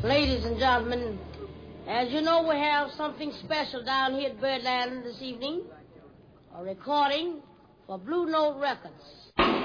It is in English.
Ladies and gentlemen, as you know, we have something special down here at Birdland this evening. A recording for Blue Note Records.